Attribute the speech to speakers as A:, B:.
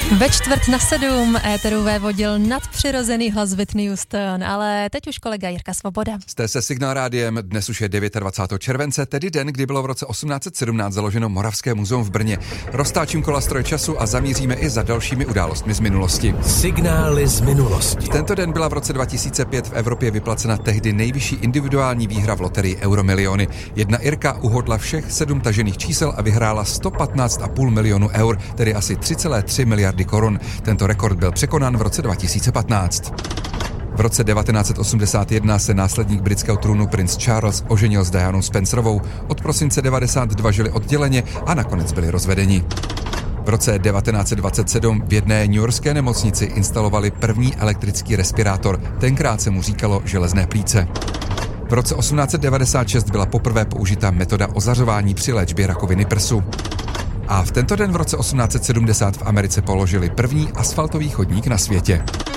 A: Ve 6:45 éteru vévodil nadpřirozený hlas Whitney Houston, ale teď už kolega Jirka Svoboda.
B: Jste se Signál rádiem, dnes už je 29. července, tedy den, kdy bylo v roce 1817 založeno Moravské muzeum v Brně. Roztáčím kola stroje času a zamíříme i za dalšími událostmi z minulosti.
C: Signály z minulosti.
B: V tento den byla v roce 2005 v Evropě vyplacena tehdy nejvyšší individuální výhra v loterii Euromiliony. Jedna Irka uhodla všech 7 tažených čísel a vyhrála 115,5 milionu eur, tedy asi 3,3 miliardy korun. Tento rekord byl překonán v roce 2015. V roce 1981 se následník britského trůnu princ Charles oženil s Dianou Spencerovou. Od prosince 92 žili odděleně a nakonec byli rozvedeni. V roce 1927 v jedné newyorské nemocnici instalovali první elektrický respirátor. Tenkrát se mu říkalo železné plíce. V roce 1896 byla poprvé použita metoda ozařování při léčbě rakoviny prsu. A v tento den v roce 1870 v Americe položili první asfaltový chodník na světě.